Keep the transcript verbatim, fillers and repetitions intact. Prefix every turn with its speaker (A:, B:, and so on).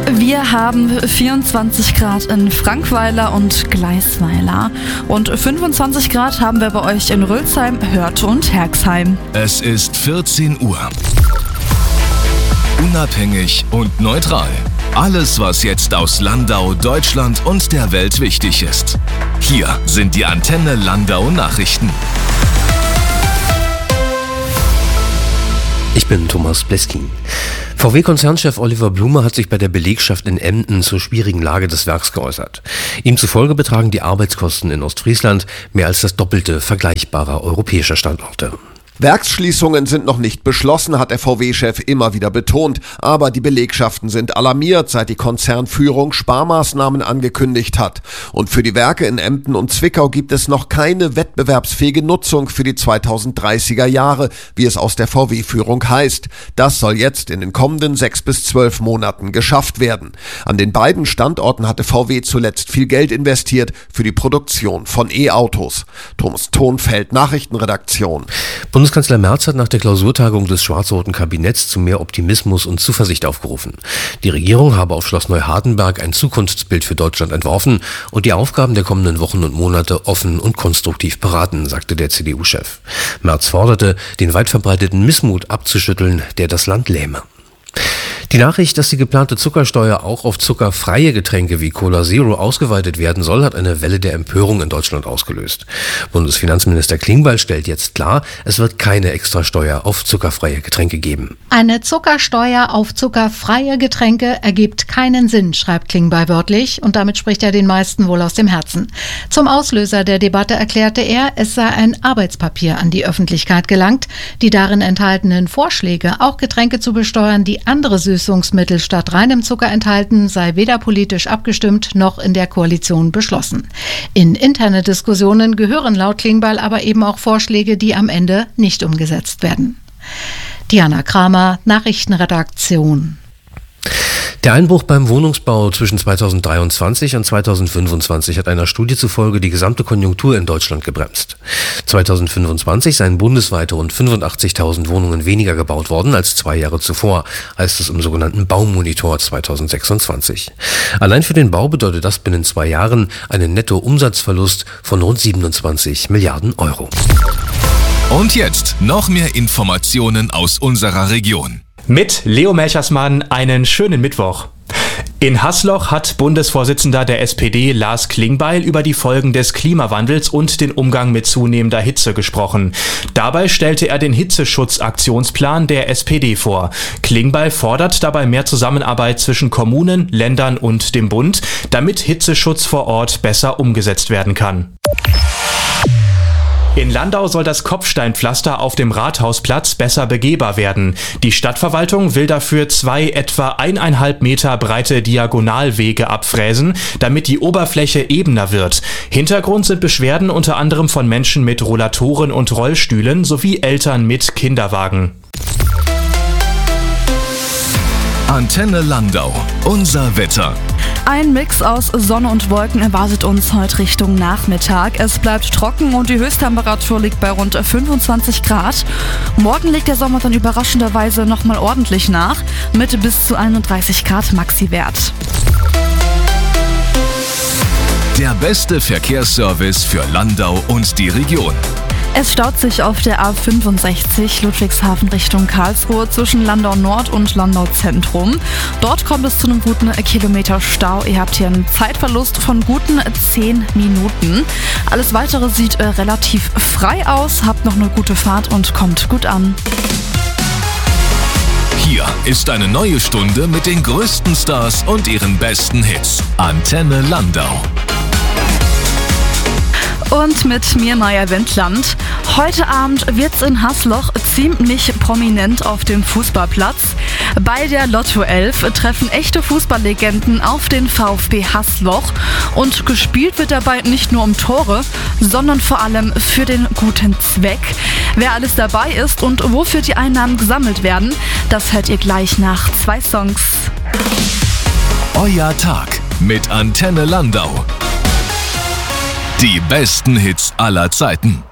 A: Wir haben vierundzwanzig Grad in Frankweiler und Gleisweiler und fünfundzwanzig Grad haben wir bei euch in Rülsheim, Hörte und Herxheim.
B: Es ist vierzehn Uhr. Unabhängig und neutral. Alles, was jetzt aus Landau, Deutschland und der Welt wichtig ist. Hier sind die Antenne Landau Nachrichten.
C: Ich bin Thomas Bleskin. V W-Konzernchef Oliver Blume hat sich bei der Belegschaft in Emden zur schwierigen Lage des Werks geäußert. Ihm zufolge betragen die Arbeitskosten in Ostfriesland mehr als das Doppelte vergleichbarer europäischer Standorte.
D: Werksschließungen sind noch nicht beschlossen, hat der V W-Chef immer wieder betont. Aber die Belegschaften sind alarmiert, seit die Konzernführung Sparmaßnahmen angekündigt hat. Und für die Werke in Emden und Zwickau gibt es noch keine wettbewerbsfähige Nutzung für die zweitausenddreißiger Jahre, wie es aus der V W-Führung heißt. Das soll jetzt in den kommenden sechs bis zwölf Monaten geschafft werden. An den beiden Standorten hatte V W zuletzt viel Geld investiert für die Produktion von E-Autos. Thomas Thonfeld, Nachrichtenredaktion.
C: Bundeskanzler Merz hat nach der Klausurtagung des schwarz-roten Kabinetts zu mehr Optimismus und Zuversicht aufgerufen. Die Regierung habe auf Schloss Neuhardenberg ein Zukunftsbild für Deutschland entworfen und die Aufgaben der kommenden Wochen und Monate offen und konstruktiv beraten, sagte der C D U-Chef. Merz forderte, den weit verbreiteten Missmut abzuschütteln, der das Land lähme. Die Nachricht, dass die geplante Zuckersteuer auch auf zuckerfreie Getränke wie Cola Zero ausgeweitet werden soll, hat eine Welle der Empörung in Deutschland ausgelöst. Bundesfinanzminister Klingbeil stellt jetzt klar, es wird keine Extrasteuer auf zuckerfreie Getränke geben.
E: Eine Zuckersteuer auf zuckerfreie Getränke ergibt keinen Sinn, schreibt Klingbeil wörtlich, und damit spricht er den meisten wohl aus dem Herzen. Zum Auslöser der Debatte erklärte er, es sei ein Arbeitspapier an die Öffentlichkeit gelangt. Die darin enthaltenen Vorschläge, auch Getränke zu besteuern, die andere Süßungsmittel statt reinem Zucker enthalten, sei weder politisch abgestimmt noch in der Koalition beschlossen. In interne Diskussionen gehören laut Klingbeil aber eben auch Vorschläge, die am Ende nicht umgesetzt werden. Diana Kramer, Nachrichtenredaktion.
C: Der Einbruch beim Wohnungsbau zwischen zweitausenddreiundzwanzig und zweitausendfünfundzwanzig hat einer Studie zufolge die gesamte Konjunktur in Deutschland gebremst. zweitausendfünfundzwanzig seien bundesweit rund fünfundachtzigtausend Wohnungen weniger gebaut worden als zwei Jahre zuvor, heißt es im sogenannten Baumonitor zweitausendsechsundzwanzig. Allein für den Bau bedeutet das binnen zwei Jahren einen Nettoumsatzverlust von rund siebenundzwanzig Milliarden Euro.
B: Und jetzt noch mehr Informationen aus unserer Region.
F: Mit Leo Melchersmann einen schönen Mittwoch. In Haßloch hat Bundesvorsitzender der S P D Lars Klingbeil über die Folgen des Klimawandels und den Umgang mit zunehmender Hitze gesprochen. Dabei stellte er den Hitzeschutzaktionsplan der S P D vor. Klingbeil fordert dabei mehr Zusammenarbeit zwischen Kommunen, Ländern und dem Bund, damit Hitzeschutz vor Ort besser umgesetzt werden kann. In Landau soll das Kopfsteinpflaster auf dem Rathausplatz besser begehbar werden. Die Stadtverwaltung will dafür zwei etwa eineinhalb Meter breite Diagonalwege abfräsen, damit die Oberfläche ebener wird. Hintergrund sind Beschwerden unter anderem von Menschen mit Rollatoren und Rollstühlen sowie Eltern mit Kinderwagen.
B: Antenne Landau, unser Wetter.
A: Ein Mix aus Sonne und Wolken erwartet uns heute Richtung Nachmittag. Es bleibt trocken und die Höchsttemperatur liegt bei rund fünfundzwanzig Grad. Morgen legt der Sommer dann überraschenderweise nochmal ordentlich nach mit bis zu einunddreißig Grad Maxi-Wert.
B: Der beste Verkehrsservice für Landau und die Region.
A: Es staut sich auf der A fünfundsechzig Ludwigshafen Richtung Karlsruhe zwischen Landau Nord und Landau Zentrum. Dort kommt es zu einem guten Kilometer Stau. Ihr habt hier einen Zeitverlust von guten zehn Minuten. Alles weitere sieht äh, relativ frei aus. Habt noch eine gute Fahrt und kommt gut an.
B: Hier ist eine neue Stunde mit den größten Stars und ihren besten Hits. Antenne Landau.
A: Und mit mir, Maja Wendland. Heute Abend wird's in Haßloch ziemlich prominent auf dem Fußballplatz. Bei der Lotto elf treffen echte Fußballlegenden auf den VfB Haßloch. Und gespielt wird dabei nicht nur um Tore, sondern vor allem für den guten Zweck. Wer alles dabei ist und wofür die Einnahmen gesammelt werden, das hört ihr gleich nach zwei Songs.
B: Euer Tag mit Antenne Landau. Die besten Hits aller Zeiten.